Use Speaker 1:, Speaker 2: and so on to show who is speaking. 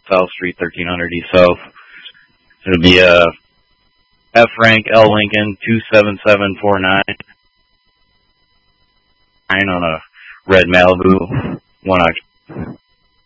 Speaker 1: South Street, 1300 East South. It'll be F rank L Lincoln 27749 on a red Malibu, 1 October.